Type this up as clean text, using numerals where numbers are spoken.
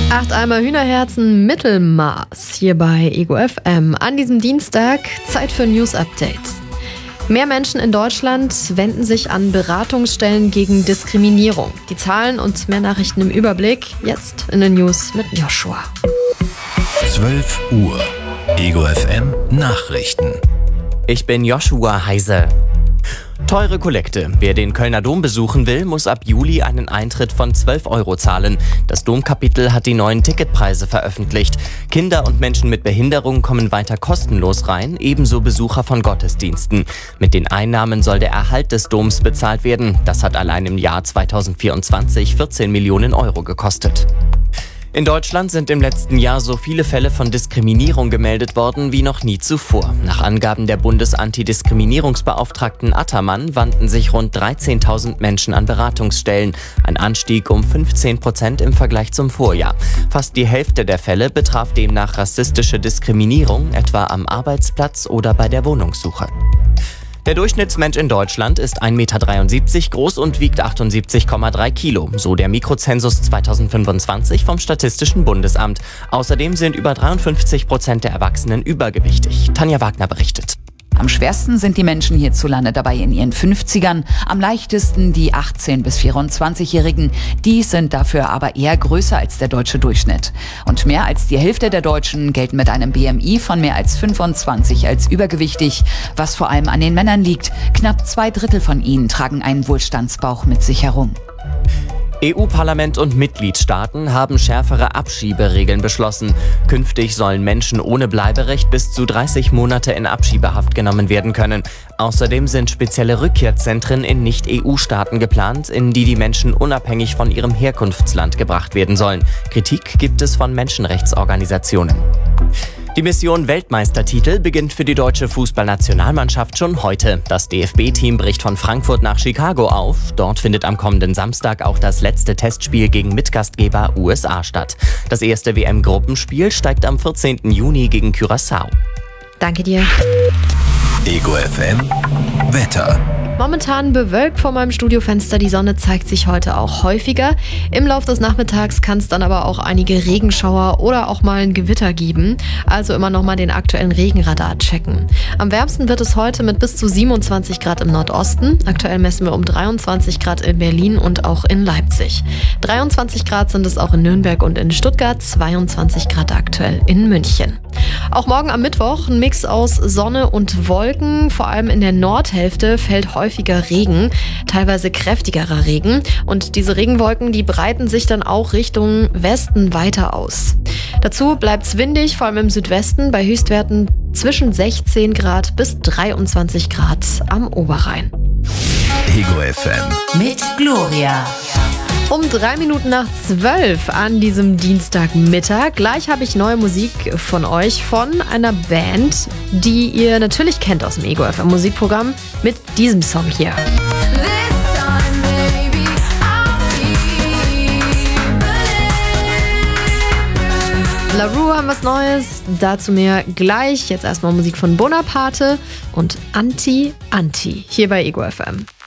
8 Eimer Hühnerherzen Mittelmaß hier bei Ego FM. An diesem Dienstag Zeit für ein News-Update. Mehr Menschen in Deutschland wenden sich an Beratungsstellen gegen Diskriminierung. Die Zahlen und mehr Nachrichten im Überblick. Jetzt in den News mit Joshua. 12 Uhr. Ego FM Nachrichten. Ich bin Joshua Heise. Teure Kollekte. Wer den Kölner Dom besuchen will, muss ab Juli einen Eintritt von 12 € zahlen. Das Domkapitel hat die neuen Ticketpreise veröffentlicht. Kinder und Menschen mit Behinderung kommen weiter kostenlos rein, ebenso Besucher von Gottesdiensten. Mit den Einnahmen soll der Erhalt des Doms bezahlt werden. Das hat allein im Jahr 2024 14 Millionen € gekostet. In Deutschland sind im letzten Jahr so viele Fälle von Diskriminierung gemeldet worden wie noch nie zuvor. Nach Angaben der Bundesantidiskriminierungsbeauftragten Attermann wandten sich rund 13.000 Menschen an Beratungsstellen. Ein Anstieg um 15% im Vergleich zum Vorjahr. Fast die Hälfte der Fälle betraf demnach rassistische Diskriminierung, etwa am Arbeitsplatz oder bei der Wohnungssuche. Der Durchschnittsmensch in Deutschland ist 1,73 Meter groß und wiegt 78,3 Kilo, so der Mikrozensus 2025 vom Statistischen Bundesamt. Außerdem sind über 53% der Erwachsenen übergewichtig. Tanja Wagner berichtet. Am schwersten sind die Menschen hierzulande dabei in ihren 50ern, am leichtesten die 18- bis 24-Jährigen. Die sind dafür aber eher größer als der deutsche Durchschnitt. Und mehr als die Hälfte der Deutschen gelten mit einem BMI von mehr als 25 als übergewichtig, was vor allem an den Männern liegt. Knapp 2/3 von ihnen tragen einen Wohlstandsbauch mit sich herum. EU-Parlament und Mitgliedstaaten haben schärfere Abschieberegeln beschlossen. Künftig sollen Menschen ohne Bleiberecht bis zu 30 Monate in Abschiebehaft genommen werden können. Außerdem sind spezielle Rückkehrzentren in Nicht-EU-Staaten geplant, in die Menschen unabhängig von ihrem Herkunftsland gebracht werden sollen. Kritik gibt es von Menschenrechtsorganisationen. Die Mission Weltmeistertitel beginnt für die deutsche Fußballnationalmannschaft schon heute. Das DFB-Team bricht von Frankfurt nach Chicago auf. Dort findet am kommenden Samstag auch das letzte Testspiel gegen Mitgastgeber USA statt. Das erste WM-Gruppenspiel steigt am 14. Juni gegen Curaçao. Danke dir. Ego FM Wetter. Momentan bewölkt vor meinem Studiofenster. Die Sonne zeigt sich heute auch häufiger. Im Laufe des Nachmittags kann es dann aber auch einige Regenschauer oder auch mal ein Gewitter geben. Also immer noch mal den aktuellen Regenradar checken. Am wärmsten wird es heute mit bis zu 27 Grad im Nordosten. Aktuell messen wir um 23 Grad in Berlin und auch in Leipzig. 23 Grad sind es auch in Nürnberg und in Stuttgart. 22 Grad aktuell in München. Auch morgen am Mittwoch ein Mix aus Sonne und Wolken. Vor allem in der Nordhälfte fällt häufiger Regen, teilweise kräftigerer Regen. Und diese Regenwolken, die breiten sich dann auch Richtung Westen weiter aus. Dazu bleibt es windig, vor allem im Südwesten, bei Höchstwerten zwischen 16 Grad bis 23 Grad am Oberrhein. Ego FM Mit Gloria. Um 3 Minuten nach 12 an diesem Dienstagmittag. Gleich habe ich neue Musik von euch, von einer Band, die ihr natürlich kennt aus dem Ego FM Musikprogramm, mit diesem Song hier. La Rue haben was Neues, dazu mehr gleich. Jetzt erstmal Musik von Bonaparte und Anti Anti hier bei Ego FM.